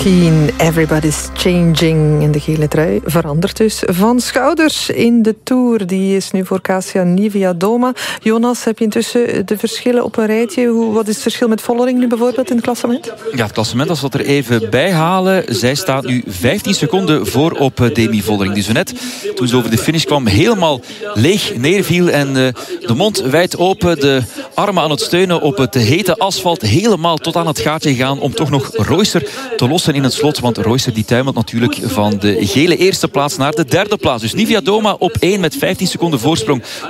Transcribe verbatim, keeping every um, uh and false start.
vijftien. Everybody's changing. In de gele trui verandert dus van schouders in de Tour. Die is nu voor Kasia Niewiadoma. Jonas, heb je intussen de verschillen op een rijtje? Hoe, wat is het verschil met Vollering nu bijvoorbeeld in het klassement? Ja, het klassement, als we het er even bij halen. Zij staat nu vijftien seconden voor op Demi Vollering. Die zo net, toen ze over de finish kwam, helemaal leeg neerviel. En uh, de mond wijd open, de armen aan het steunen op het hete asfalt. Helemaal tot aan het gaatje gegaan om toch nog Reusser te lossen in het slot. Want Reusser die tuimelt natuurlijk van de gele eerste plaats naar de derde plaats. Dus Niewiadoma op één met vijftien seconden voorsprong